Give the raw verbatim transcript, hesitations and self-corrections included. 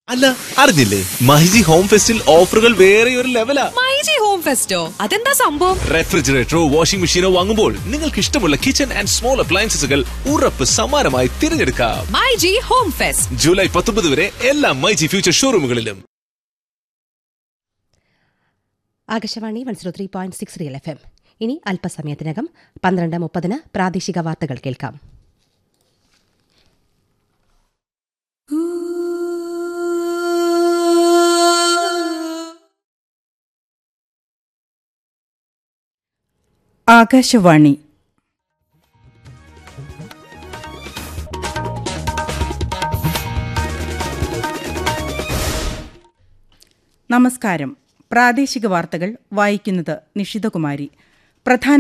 അല്ല, അറിഞ്ഞില്ലേ? മൈജി ഹോം ഫെസ്റ്റിൽ ഓഫറുകൾ വേറെ ഒരു ലെവലാ. മൈജി ഹോം ഫെസ്റ്റോ? അതെന്താ സംഭവം? റെഫ്രിജറേറ്ററോ വാഷിംഗ് മെഷീനോ വാങ്ങുമ്പോൾ നിങ്ങൾക്ക് ഇഷ്ടമുള്ള കിച്ചൺ ആൻഡ് സ്മോൾ അപ്ലയൻസസുകൾ ഉറപ്പ് സമ്മാനമായി തിരഞ്ഞെടുക്കാം. മൈജി ഹോം ഫെസ്റ്റ് ജൂലൈ പത്തൊമ്പത് വരെ എല്ലാ myG future ഷോറൂമുകളിലും. Akashvani one zero three point six real F M. ഇനി അല്പസമയത്തിനകം പന്ത്രണ്ട് മുപ്പതിന് പ്രാദേശിക വാർത്തകൾ കേൾക്കാം. ആകാശവാണി. നമസ്കാരം. പ്രാദേശിക വാർത്തകൾ വായിക്കുന്നത് നിഷിതകുമാരി. പ്രധാന